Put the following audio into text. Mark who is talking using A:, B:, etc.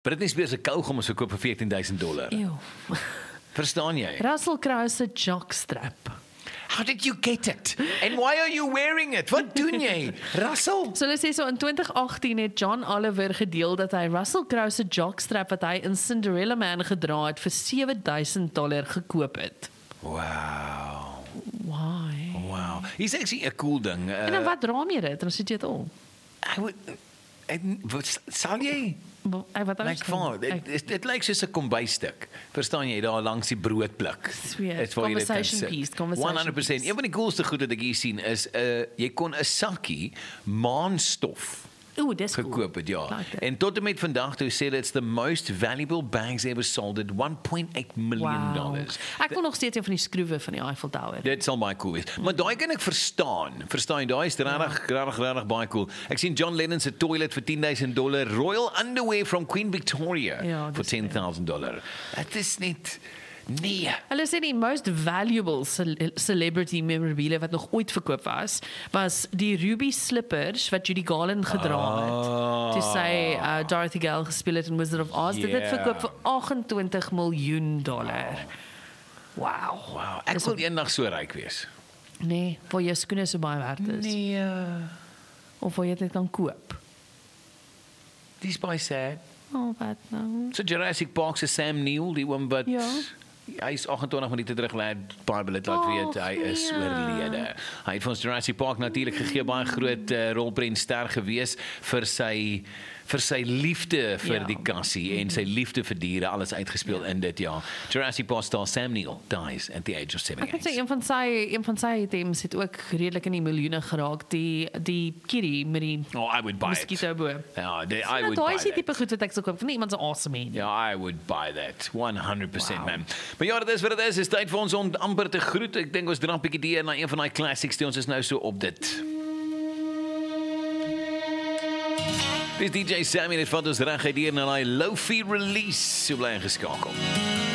A: Britney Spears se kougom is verkoop vir $14,000.
B: Ew.
A: Verstaan jy?
B: Russell Crowe se jockstrap.
A: How did you get it? And why are you wearing it? Wat doen jy? Russell?
B: So hulle sê so in 2018 het John Oliver gedeel dat hy Russell Crowe se jockstrap wat hy in Cinderella Man gedra het vir $7,000 gekoop het.
A: Wow.
B: Why?
A: Wow. Hier's actually 'n cool ding.
B: En dan wat dra jy dit? Dan sit jy dit op.
A: Sal jy?
B: Wat
A: Like van, dit lyk soos 'n kombuisstuk. Verstaan jy, daar langs die broodpluk.
B: Sweet.
A: Waar jy dit kan
B: Conversation
A: sit.
B: piece, conversation
A: 100%.
B: piece.
A: Een van die coolste goed wat ek hier sien is jy kon 'n sakkie maanstof
B: Oeh, dis cool.
A: gekoop het, ja.
B: Like that.
A: En tot en met vandag toe sê it's the most valuable bags ever sold at $1.8 million.
B: Wow. Ek wil nog steeds een van die skroewe van die Eiffel Tower.
A: Dit sal baie cool wees. Maar daai kan ek verstaan. Verstaan jy, daai is regtig baie cool. Ek sien John Lennon se toilet vir $10,000, Royal Underwear from Queen Victoria
B: Ja,
A: vir
B: dis
A: $10,000. Dit is net nee.
B: Hulle sê die most valuable celebrity memorabilia wat nog ooit verkoop was die ruby slippers wat Judy Garland gedra het. Toe sy Dorothy Gale gespeel het in Wizard of Oz. Dit het verkoop vir $28 miljoen. Wow.
A: Wow, ek wil eendag so ryk wees.
B: Nee, waar jou skoene so baie werd is.
A: Nee.
B: Of waar jy dit kan koop.
A: Dis baie sad.
B: Oh, wat nou?
A: So Jurassic Park se Sam Neill, die een wat
B: Ja.
A: hy is 28 minute terug baie billet laat weet hy is
B: ja.
A: oorlede. Hy het vir ons Jurassic Park natuurlik gegee, baie groot rolprentster gewees vir sy liefde vir
B: Ja.
A: die kassie en sy liefde vir diere, alles uitgespeel in dit ja. Jurassic Park star Sam Neill dies at the age of
B: Ek moet
A: 78.
B: sê een van sy items het ook redelik in die miljoene geraak. Die kitty met die
A: Oh, I would buy it.
B: mosquito bo.
A: Ja, I would
B: Daai
A: buy
B: is die
A: that.
B: tipe goed wat ek sou koop. Van iemand se awesome hen.
A: Ja, I would buy that. 100%
B: Wow.
A: man. Maar ja, dit is wat dit is. Dit is tyd vir ons om amper te groet. Ek dink ons draai 'n bietjie deur na een van daai classics die ons is nou so op dit. Dis DJ Sammy, dit vat ons reg uit hier na daai Lo-Fi release. So bly ingeskakel.